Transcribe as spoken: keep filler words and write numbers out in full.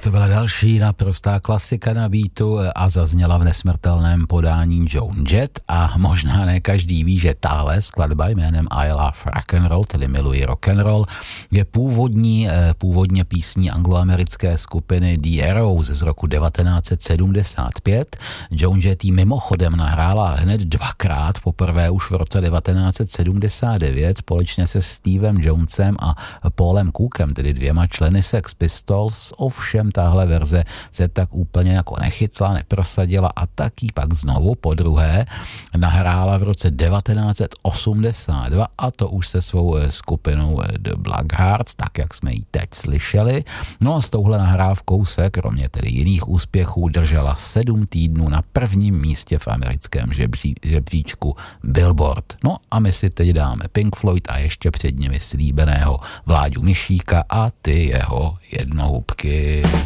to byla další naprostá klasika na beatu a zazněla v nesmrtelném podání Joan Jett a možná ne každý ví, že tahle skladba jménem I Love Rock and Roll, tedy miluji rock and roll, je původní, původně písní angloamerické skupiny The Arrows z roku devatenáct set sedmdesát pět. Joan Jett ji mimochodem nahrála hned dvakrát, poprvé už v roce devatenáct set sedmdesát devět společně se Stevem Jonesem a Paulem Cookem, tedy dvěma členy Sex Pistols. Ovšem tahle verze se tak úplně jako nechytla, neprosadila a tak ji pak znovu po druhé nahrála v roce devatenáct set osmdesát dva a to už se svou skupinou The Blackhearts, tak jak jsme ji teď slyšeli. No a s touhle nahrávkou se, kromě tedy jiných úspěchů, držela sedm týdnů na prvním místě v americkém žebří, žebříčku Billboard. No a my si teď dáme Pink Floyd a ještě před nimi slíbeného Vláďu Mišíka a ty jeho jednohubky.